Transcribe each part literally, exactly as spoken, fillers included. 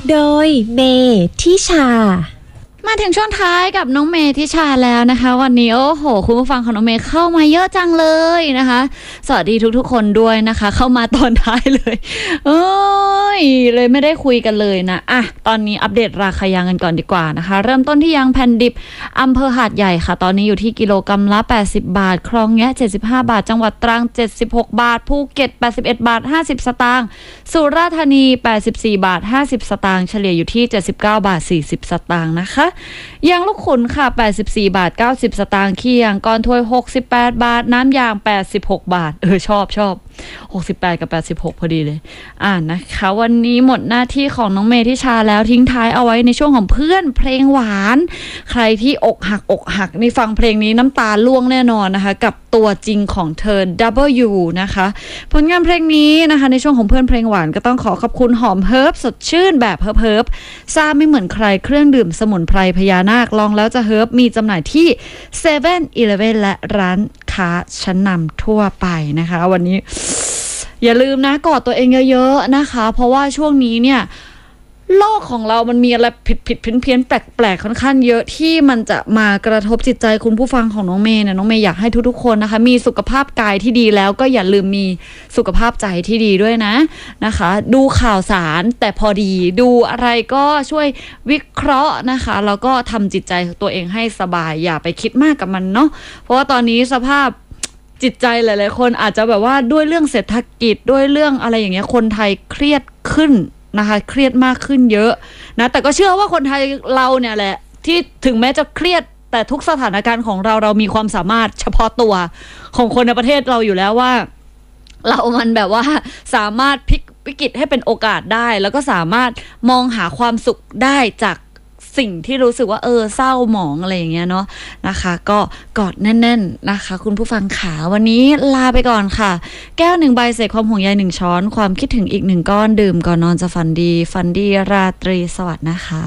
โดยเมทิชามาถึงช่วงท้ายกับน้องเมทิชาแล้วนะคะวันนี้โอ้โหคุณผู้ฟังของน้องเมเข้ามาเยอะจังเลยนะคะสวัสดีทุกๆคนด้วยนะคะเข้ามาตอนท้ายเลยเอ้ยเลยไม่ได้คุยกันเลยนะอ่ะตอนนี้อัปเดตราคายางกันก่อนดีกว่านะคะเริ่มต้นที่ยางแผ่นดิบอำเภอหาดใหญ่ค่ะตอนนี้อยู่ที่กิโลกรัมละแปดสิบบาทคลองแงะเจ็ดสิบห้าบาทจังหวัดตรังเจ็ดสิบหกบาทภูเก็ตแปดสิบเอ็ดบาทห้าสิบสตางค์สุราษฎร์ธานีแปดสิบสี่บาทห้าสิบสตางค์เฉลี่ยอยู่ที่เจ็ดสิบเก้าบาทสี่สิบสตางค์นะคะยางลูกขุนค่ะแปดสิบสี่บาทเก้าสิบสตางค์ขี้ยางก้อนถ้วยหกสิบแปดบาทน้ำยางแปดสิบหกบาทเออชอบชอบหกสิบแปดกับแปดสิบหกพอดีเลยอ่านะคะวันนี้หมดหน้าที่ของน้องเมทิชาแล้วทิ้งท้ายเอาไว้ในช่วงของเพื่อนเพลงหวานใครที่อกหักอกหักนี่ฟังเพลงนี้น้ำตาล่วงแน่นอนนะคะกับตัวจริงของเธอ ดับเบิลยู นะคะผลงานเพลงนี้นะคะในช่วงของเพื่อนเพลงหวานก็ต้องขอขอบคุณหอมเฮิร์บสดชื่นแบบเฮิร์บเฮิร์บซาไม่เหมือนใครเครื่องดื่มสมุนไพรพญานาคลองแล้วจะเฮิร์บมีจำหน่ายที่ เซเว่น อีเลฟเว่น และร้านค้าชั้นนำทั่วไปนะคะวันนี้อย่าลืมนะกอดตัวเองเยอะๆนะคะเพราะว่าช่วงนี้เนี่ยโลกของเรามันมีอะไรผิดผิดเพี้ยนเพี้ยนแปลกๆค่อนข้างเยอะที่มันจะมากระทบจิตใจคุณผู้ฟังของน้องเมย์เนี่ยน้องเมย์อยากให้ทุกๆคนนะคะมีสุขภาพกายที่ดีแล้วก็อย่าลืมมีสุขภาพใจที่ดีด้วยนะนะคะดูข่าวสารแต่พอดีดูอะไรก็ช่วยวิเคราะห์นะคะแล้วก็ทำจิตใจตัวเองให้สบายอย่าไปคิดมากกับมันเนาะเพราะว่าตอนนี้สภาพจิตใจหลายๆคนอาจจะแบบว่าด้วยเรื่องเศรษฐกิจด้วยเรื่องอะไรอย่างเงี้ยคนไทยเครียดขึ้นนะคะเครียดมากขึ้นเยอะนะแต่ก็เชื่อว่าคนไทยเราเนี่ยแหละที่ถึงแม้จะเครียดแต่ทุกสถานการณ์ของเราเรามีความสามารถเฉพาะตัวของคนในประเทศเราอยู่แล้วว่าเรามันแบบว่าสามารถพลิกวิกฤตให้เป็นโอกาสได้แล้วก็สามารถมองหาความสุขได้จากสิ่งที่รู้สึกว่าเออเศร้าหมองอะไรอย่างเงี้ยเนาะนะคะก็กอดแน่นๆนะคะคุณผู้ฟังขาวันนี้ลาไปก่อนค่ะแก้วหนึ่งใบเศษความห่วงใยหนึ่งช้อนความคิดถึงอีกหนึ่งก้อนดื่มก่อนนอนจะฝันดีฝันดีราตรีสวัสดิ์นะคะ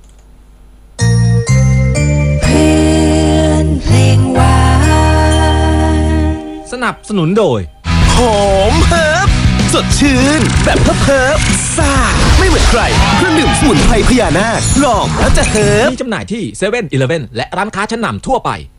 เพื่อนเพลงหวานสนับสนุนโดยหอมเฮิร์บสดชื่นแบบเฮิร์บเฮิร์บซ่าไม่เหมือนใครเครื่องดื่มสมุนไพรพญานาคลองแล้วจะเฮิร์บมีจำหน่ายที่ เซเว่น อีเลฟเว่น และร้านค้าชั้นนำทั่วไป